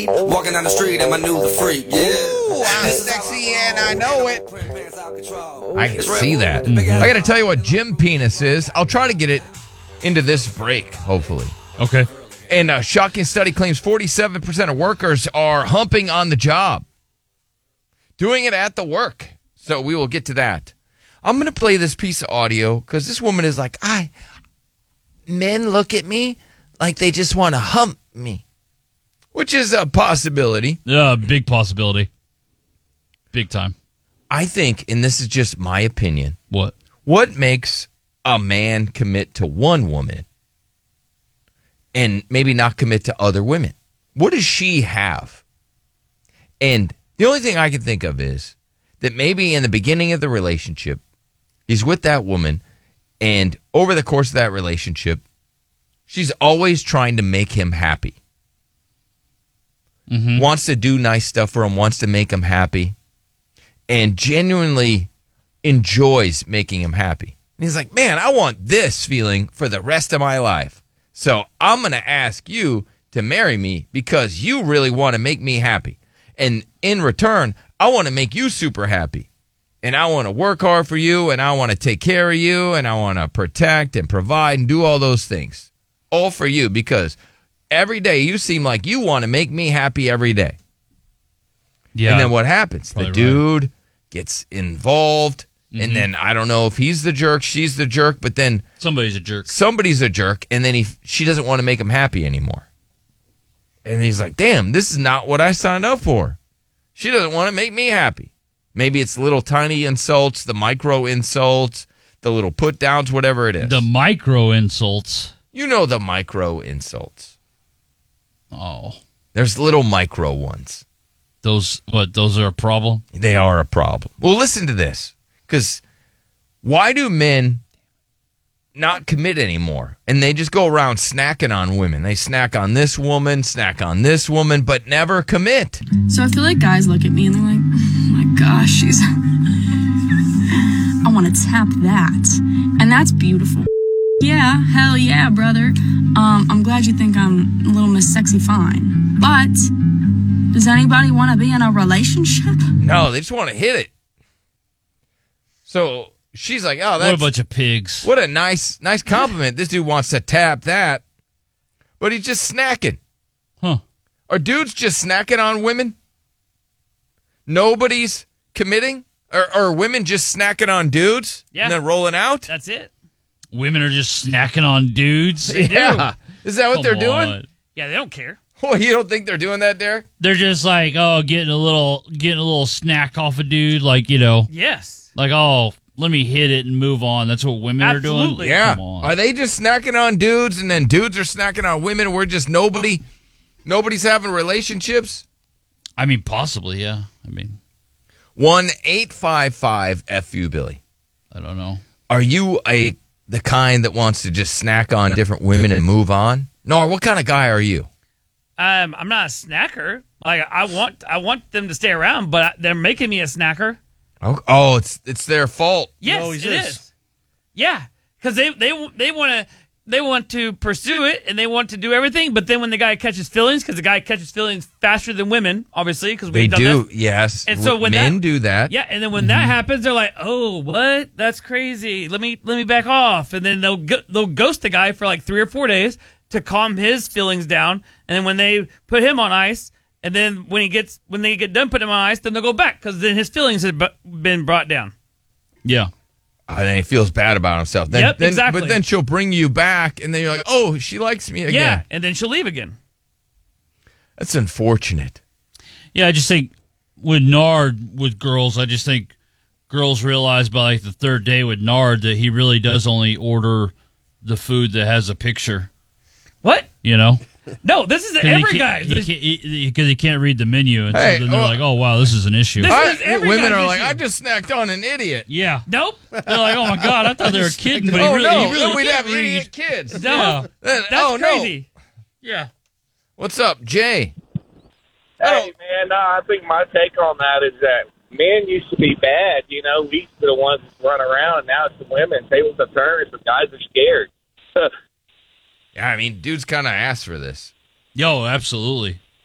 Walking down the street and I knew the freak, yeah. Ooh, I'm sexy and I know it. I can see that. I got to tell you what Gym Penis is. I'll try to get it into this break, hopefully. Okay. And a shocking study claims 47% of workers are humping on the job. Doing it at the work. So we will get to that. I'm going to play this piece of audio because this woman is like, men look at me like they just want to hump me. Which is a possibility. Yeah, big possibility. Big time. I think, and this is just my opinion. What makes a man commit to one woman and maybe not commit to other women? What does she have? And the only thing I can think of is that maybe in the beginning of the relationship, he's with that woman, and over the course of that relationship, she's always trying to make him happy. Mm-hmm. Wants to do nice stuff for him, wants to make him happy, and genuinely enjoys making him happy. And he's like, man, I want this feeling for the rest of my life. So I'm going to ask you to marry me because you really want to make me happy. And in return, I want to make you super happy. And I want to work hard for you, and I want to take care of you, and I want to protect and provide and do all those things. All for you because every day you seem like you want to make me happy every day. Yeah. And then what happens? The dude gets involved, and then I don't know if he's the jerk, she's the jerk, but then somebody's a jerk. Somebody's a jerk, and then she doesn't want to make him happy anymore. And he's like, damn, this is not what I signed up for. She doesn't want to make me happy. Maybe it's little tiny insults, the micro insults, the little put downs, whatever it is. The micro insults. You know the micro insults. Oh. There's little micro ones. Those are a problem? They are a problem. Well, listen to this. Because why do men not commit anymore? And they just go around snacking on women. They snack on this woman, but never commit. So I feel like guys look at me and they're like, oh my gosh, I want to tap that. And that's beautiful. Yeah, hell yeah, brother. I'm glad you think I'm a little Miss Sexy Fine. But does anybody want to be in a relationship? No, they just want to hit it. So she's like, oh, that's... What a bunch of pigs. What a nice compliment. This dude wants to tap that. But he's just snacking. Huh. Are dudes just snacking on women? Nobody's committing? Or are women just snacking on dudes? Yeah. And then rolling out? That's it. Women are just snacking on dudes? They do. Is that what they're doing? Yeah, they don't care. Well, you don't think they're doing that, Derek? They're just like, getting a little snack off a dude, like, you know. Yes. Like, let me hit it and move on. That's what women are doing? Yeah. Come on. Are they just snacking on dudes and then dudes are snacking on women and we're just nobody's having relationships? I mean, possibly, yeah. 1-855-FU Billy. I don't know. Are you the kind that wants to just snack on different women and move on? No, what kind of guy are you? I'm not a snacker. Like I want them to stay around, but they're making me a snacker. Oh, it's their fault. Yes, it is. Yeah, because they want to pursue it and they want to do everything, but then when the guy catches feelings, because the guy catches feelings faster than women, obviously, because they do. That. Yes, and so when men do that, yeah, and then when that happens, they're like, "Oh, what? That's crazy. Let me back off," and then they'll ghost the guy for like 3 or 4 days to calm his feelings down, and then when they put him on ice. And then when they get done putting him on ice, then they'll go back because then his feelings have been brought down. Yeah. And then he feels bad about himself. Exactly. But then she'll bring you back, and then you're like, oh, she likes me again. Yeah, and then she'll leave again. That's unfortunate. Yeah, I just think with girls, I just think girls realize by like the third day with Nard that he really does only order the food that has a picture. What? You know? No, this is every guy. Because he can't read the menu, and so then they're like, "Oh wow, this is an issue." Women are like, "I just snacked on an idiot." Yeah. Nope. They're like, "Oh my god, I thought they were kidding." But he really we'd have read. idiot kids. No, that's crazy. No. Yeah. What's up, Jay? Hey man, I think my take on that is that men used to be bad. You know, we used to be the ones that run around. Now it's the women. Tables have turned. The guys are scared. Yeah, I mean, dudes kind of asked for this. Yo, absolutely.